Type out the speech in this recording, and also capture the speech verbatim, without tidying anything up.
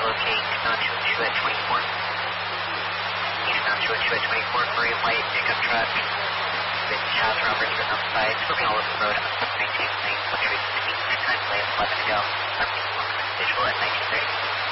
locate eastbound two oh two at twenty-four. Eastbound two oh two at twenty-four, gray white pickup truck. With Chaz Roberts on the side, swerving all over the road on the nineteen lane, fluctuating speed, time delay of eleven to go. Visual at nineteen thirty.